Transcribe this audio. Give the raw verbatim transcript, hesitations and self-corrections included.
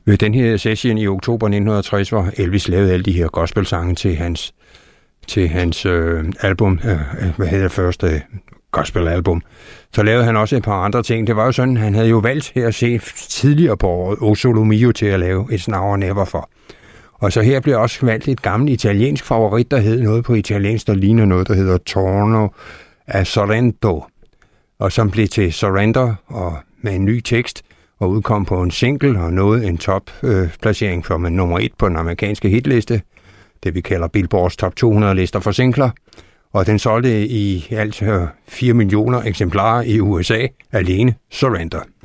ved den her session i oktober nitten tres, hvor Elvis lavede alle de her gospelsange til hans, til hans øh, album, øh, hvad hedder det første gospelalbum, så lavede han også et par andre ting. Det var jo sådan, han havde jo valgt her at se tidligere på året O Solo Mio til at lave It's Now or Never for. Og så her blev også valgt et gammelt italiensk favorit, der hed noget på italiensk, der ligner noget, der hedder Torno a Sorrento, og som blev til Surrender og med en ny tekst, og udkom på en single og nåede en topplacering øh, for med nummer et på den amerikanske hitliste, det vi kalder Billboards Top to hundrede lister for singler, og den solgte i alt øh, fire millioner eksemplarer i U S A alene, Surrender.